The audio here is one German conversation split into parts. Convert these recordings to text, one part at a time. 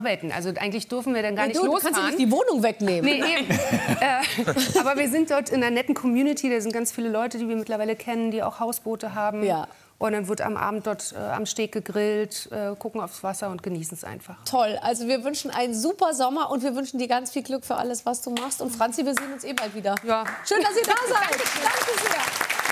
arbeiten. Also eigentlich dürfen wir dann gar nicht Du losfahren. kannst ja nicht die Wohnung wegnehmen. Nee, eben. Aber wir sind dort in einer netten Community. Da sind ganz viele Leute, die wir mittlerweile kennen, die auch Hausboote haben. Ja. Und dann wird am Abend dort am Steg gegrillt, gucken aufs Wasser und genießen es einfach. Toll. Also wir wünschen einen super Sommer und wir wünschen dir ganz viel Glück für alles, was du machst. Und Franzi, wir sehen uns eh bald wieder. Ja. Schön, dass ihr da seid. Danke sehr.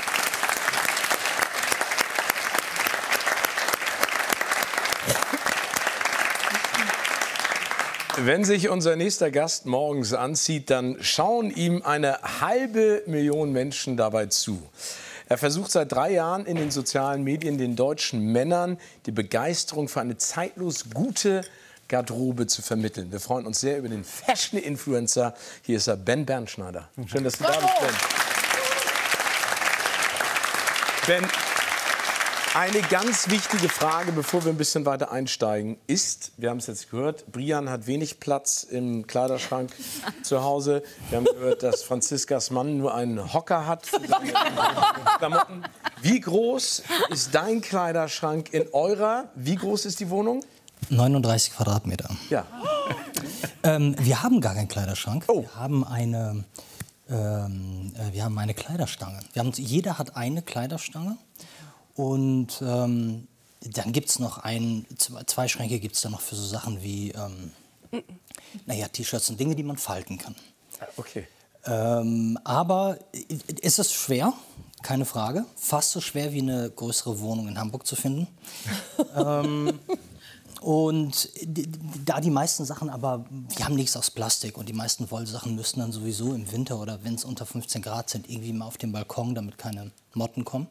Wenn sich unser nächster Gast morgens anzieht, dann schauen ihm 500.000 Menschen dabei zu. Er versucht seit 3 Jahren in den sozialen Medien den deutschen Männern die Begeisterung für eine zeitlos gute Garderobe zu vermitteln. Wir freuen uns sehr über den Fashion-Influencer. Hier ist er, Ben Bernschneider. Schön, dass du da bist, Ben. Ben, eine ganz wichtige Frage, bevor wir ein bisschen weiter einsteigen, ist, wir haben es jetzt gehört, Brian hat wenig Platz im Kleiderschrank zu Hause. Wir haben gehört, dass Franziskas Mann nur einen Hocker hat für seine Klamotten. Wie groß ist dein Kleiderschrank in eurer? Wie groß ist die Wohnung? 39 Quadratmeter. Ja. Wir haben gar keinen Kleiderschrank. Oh. Wir haben eine Kleiderstange. Jeder hat eine Kleiderstange. Und dann gibt es noch zwei Schränke gibt es da noch für so Sachen wie T-Shirts und Dinge, die man falten kann. Okay. Aber es ist schwer, keine Frage. Fast so schwer wie eine größere Wohnung in Hamburg zu finden. Und da die meisten Sachen aber, die haben nichts aus Plastik und die meisten Wollsachen müssen dann sowieso im Winter oder wenn es unter 15 Grad sind, irgendwie mal auf den Balkon, damit keine Motten kommen.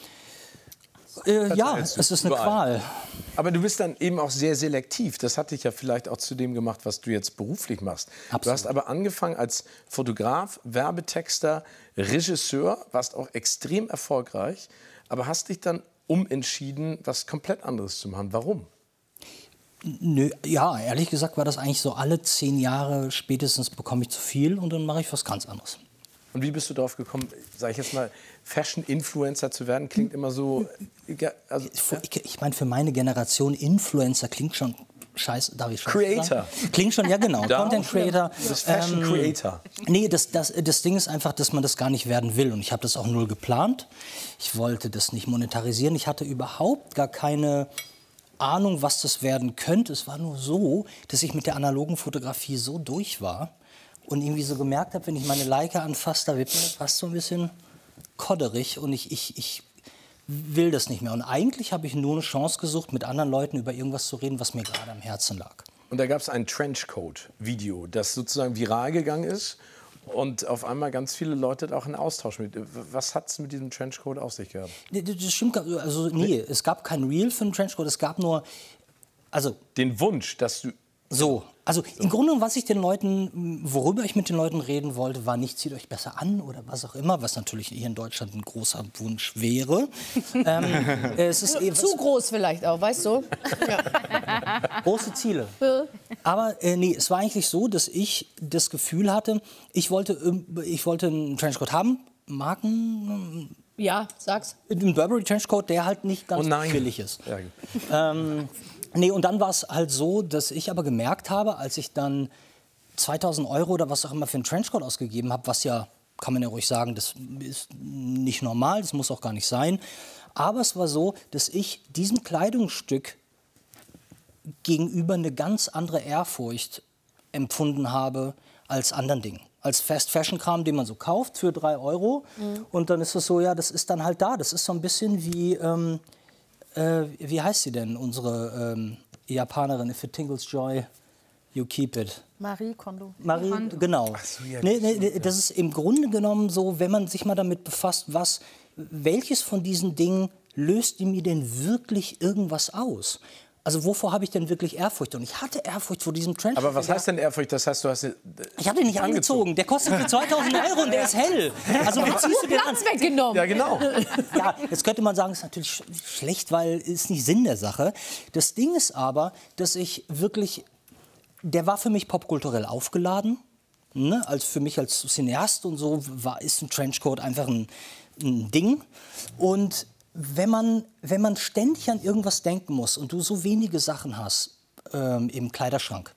Ja, es ist eine Qual. Aber du bist dann eben auch sehr selektiv. Das hat dich ja vielleicht auch zu dem gemacht, was du jetzt beruflich machst. Absolut. Du hast aber angefangen als Fotograf, Werbetexter, Regisseur, warst auch extrem erfolgreich, aber hast dich dann umentschieden, was komplett anderes zu machen. Warum? Nö, ja, ehrlich gesagt war das eigentlich so, alle 10 Jahre spätestens bekomme ich zu viel und dann mache ich was ganz anderes. Und wie bist du darauf gekommen, sage ich jetzt mal, Fashion-Influencer zu werden? Klingt immer so... Also, ich meine, für meine Generation Influencer klingt schon scheiße. Darf ich schon Creator. Sagen? Klingt schon, ja genau. Content Creator. Das ist Fashion Creator. Nee, das Ding ist einfach, dass man das gar nicht werden will. Und ich habe das auch null geplant. Ich wollte das nicht monetarisieren. Ich hatte überhaupt gar keine Ahnung, was das werden könnte. Es war nur so, dass ich mit der analogen Fotografie so durch war und irgendwie so gemerkt habe, wenn ich meine Leica anfasse, da wird mir fast so ein bisschen kodderig und ich will das nicht mehr. Und eigentlich habe ich nur eine Chance gesucht, mit anderen Leuten über irgendwas zu reden, was mir gerade am Herzen lag. Und da gab es ein Trenchcoat-Video, das sozusagen viral gegangen ist und auf einmal ganz viele Leute auch einen Austausch mit. Was hat es mit diesem Trenchcoat auf sich gehabt? Das stimmt, also nee, es gab kein Reel für einen Trenchcoat, es gab nur, also... Den Wunsch, dass du... So, also im Grunde, worüber ich mit den Leuten reden wollte, war nicht, zieht euch besser an oder was auch immer, was natürlich hier in Deutschland ein großer Wunsch wäre. Es ist eben zu groß vielleicht auch, weißt du? Ja. Große Ziele. Aber nee, es war eigentlich so, dass ich das Gefühl hatte, ich wollte einen Trenchcoat haben, Marken... Ja, sag's. Ein Burberry Trenchcoat, der halt nicht ganz billig ist. Ja. Nee, und dann war es halt so, dass ich aber gemerkt habe, als ich dann 2.000 € oder was auch immer für einen Trenchcoat ausgegeben habe, was ja, kann man ja ruhig sagen, das ist nicht normal, das muss auch gar nicht sein. Aber es war so, dass ich diesem Kleidungsstück gegenüber eine ganz andere Ehrfurcht empfunden habe als anderen Dingen. Als Fast-Fashion-Kram, den man so kauft für 3 €. Und dann ist es so, ja, das ist dann halt da. Das ist so ein bisschen wie heißt sie denn, unsere Japanerin? If it tingles joy, you keep it. Marie Kondo. Marie, genau. Ach so, ja, das ist im Grunde genommen so, wenn man sich mal damit befasst, welches von diesen Dingen löst mir denn wirklich irgendwas aus? Also wovor habe ich denn wirklich Ehrfurcht? Und ich hatte Ehrfurcht vor diesem Trenchcoat. Aber was heißt denn Ehrfurcht? Das heißt, du hast... Ich habe den nicht angezogen. Der kostet für 2.000 € und der ist hell. Also wie ziehst du den Platz weggenommen. Ja, genau. Ja, jetzt könnte man sagen, ist natürlich schlecht, weil ist nicht Sinn der Sache. Das Ding ist aber, dass ich wirklich... Der war für mich popkulturell aufgeladen. Ne? Also für mich als Cineast und so ist ein Trenchcoat einfach ein Ding. Und wenn man ständig an irgendwas denken muss und du so wenige Sachen hast, im Kleiderschrank.